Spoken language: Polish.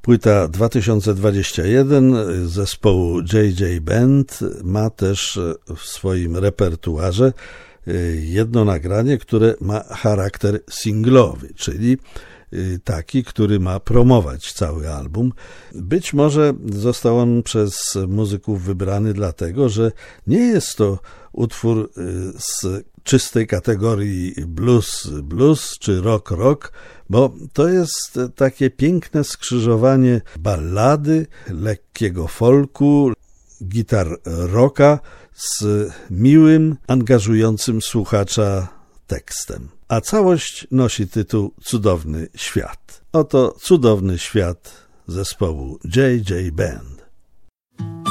Płyta 2021 zespołu JJ Band ma też w swoim repertuarze jedno nagranie, które ma charakter singlowy, czyli taki, który ma promować cały album. Być może został on przez muzyków wybrany dlatego, że nie jest to utwór z czystej kategorii blues czy rock, bo to jest takie piękne skrzyżowanie ballady, lekkiego folku, gitar rocka z miłym, angażującym słuchacza tekstem. A całość nosi tytuł Cudowny Świat. Oto cudowny świat zespołu JJ Band.